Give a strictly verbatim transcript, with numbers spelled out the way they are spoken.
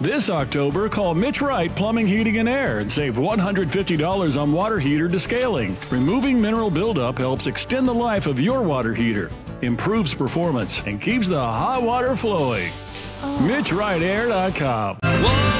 This October, call Mitch Wright Plumbing, Heating, and Air and save one hundred fifty dollars on water heater descaling. Removing mineral buildup helps extend the life of your water heater, improves performance, and keeps the hot water flowing. Mitch Wright Air dot com.